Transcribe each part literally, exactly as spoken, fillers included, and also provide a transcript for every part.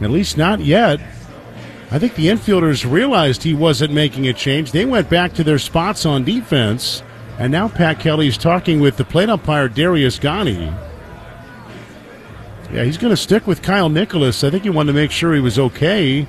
At least not yet. I think the infielders realized he wasn't making a change. They went back to their spots on defense, and now Pat Kelly's talking with the plate umpire, Darius Ghani. Yeah, he's going to stick with Kyle Nicholas. I think he wanted to make sure he was okay.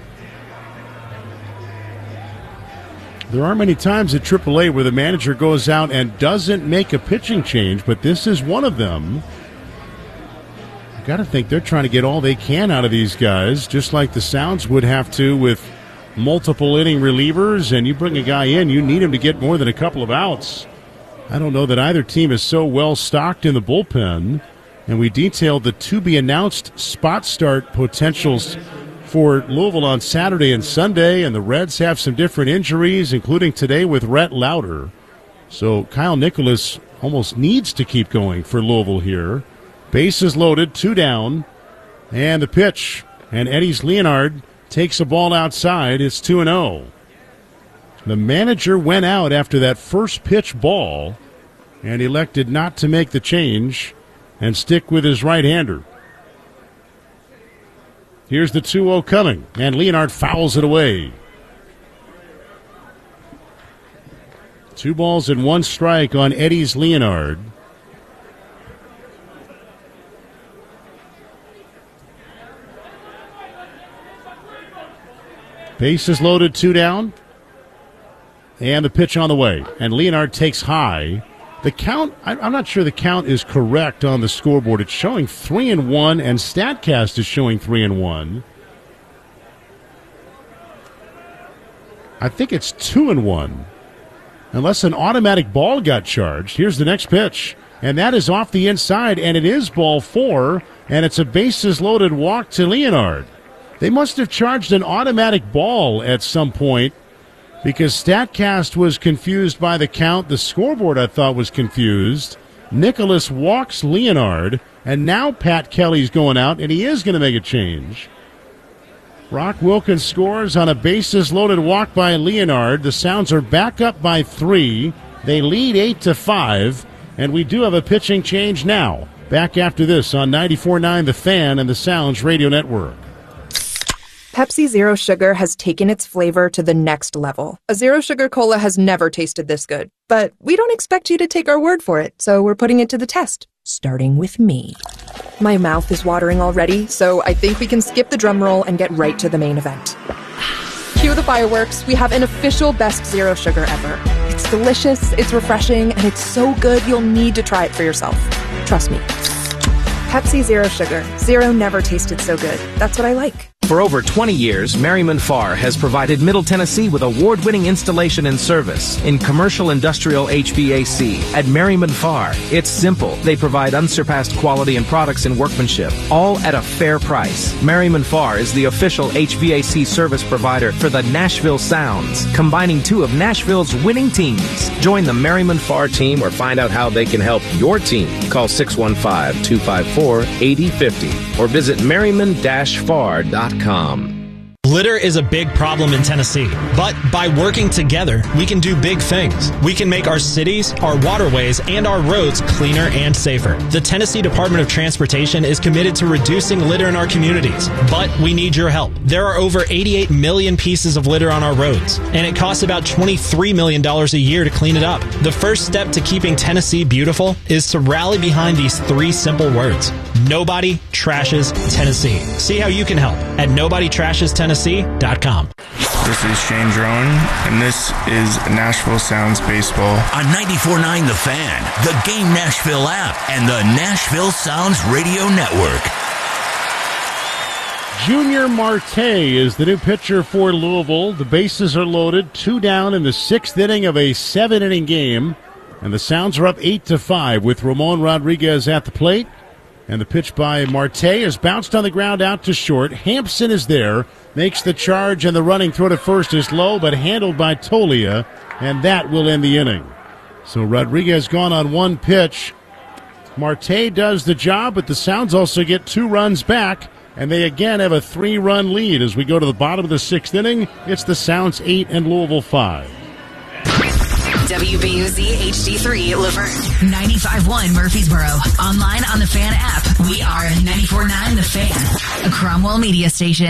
There aren't many times at triple A where the manager goes out and doesn't make a pitching change, but this is one of them. I've got to think they're trying to get all they can out of these guys, just like the Sounds would have to with multiple inning relievers, and you bring a guy in, you need him to get more than a couple of outs. I don't know that either team is so well stocked in the bullpen, and we detailed the to-be-announced spot start potentials for Louisville on Saturday and Sunday, and the Reds have some different injuries, including today with Rhett Lauder. So Kyle Nicholas almost needs to keep going for Louisville here. Bases loaded, two down, and the pitch. And Eddys Leonard takes a ball outside. It's two and oh. The manager went out after that first pitch ball and elected not to make the change and stick with his right-hander. Here's the two oh coming, and Leonard fouls it away. Two balls and one strike on Eddys Leonard. Bases loaded, two down. And the pitch on the way. And Leonard takes high. The count, I'm not sure the count is correct on the scoreboard. It's showing three and one, and StatCast is showing three and one. I think it's two and one, unless an automatic ball got charged. Here's the next pitch, and that is off the inside, and it is ball four, and it's a bases-loaded walk to Leonard. They must have charged an automatic ball at some point, because StatCast was confused by the count. The scoreboard, I thought, was confused. Nicholas walks Leonard, and now Pat Kelly's going out, and he is going to make a change. Brock Wilkins scores on a bases-loaded walk by Leonard. The Sounds are back up by three. They lead eight to five, and we do have a pitching change now. Back after this on ninety-four point nine The Fan and the Sounds Radio Network. Pepsi Zero Sugar has taken its flavor to the next level. A Zero Sugar Cola has never tasted this good. But we don't expect you to take our word for it, so we're putting it to the test. Starting with me. My mouth is watering already, so I think we can skip the drum roll and get right to the main event. Cue the fireworks. We have an official best Zero Sugar ever. It's delicious, it's refreshing, and it's so good you'll need to try it for yourself. Trust me. Pepsi Zero Sugar. Zero never tasted so good. That's what I like. For over twenty years, Merriman Farr has provided Middle Tennessee with award-winning installation and service in commercial industrial H V A C. At Merriman Farr, it's simple. They provide unsurpassed quality and products and workmanship, all at a fair price. Merriman Farr is the official H V A C service provider for the Nashville Sounds, combining two of Nashville's winning teams. Join the Merriman Farr team or find out how they can help your team. Call six one five, two five four, eight zero five zero or visit merriman dash farr dot com. Litter is a big problem in Tennessee, but by working together, we can do big things. We can make our cities, our waterways, and our roads cleaner and safer. The Tennessee Department of Transportation is committed to reducing litter in our communities, but we need your help. There are over eighty-eight million pieces of litter on our roads, and it costs about twenty-three million dollars a year to clean it up. The first step to keeping Tennessee beautiful is to rally behind these three simple words. Nobody trashes Tennessee. See how you can help at nobody trashes tennessee dot com. This is Shane Drone, and this is Nashville Sounds Baseball. On ninety-four point nine The Fan, the Game Nashville app, and the Nashville Sounds Radio Network. Junior Marte is the new pitcher for Louisville. The bases are loaded, two down in the sixth inning of a seven-inning game, and the Sounds are up eight to five with Ramon Rodriguez at the plate. And the pitch by Marte is bounced on the ground out to short. Hampson is there, makes the charge, and the running throw to first is low, but handled by Tolia, and that will end the inning. So Rodriguez gone on one pitch. Marte does the job, but the Sounds also get two runs back, and they again have a three-run lead. As we go to the bottom of the sixth inning, it's the Sounds eight and Louisville five. W B U Z H D three Laverne. ninety-five point one Murfreesboro. Online on the Fan app. We are ninety-four point nine The Fan, a Cromwell media station.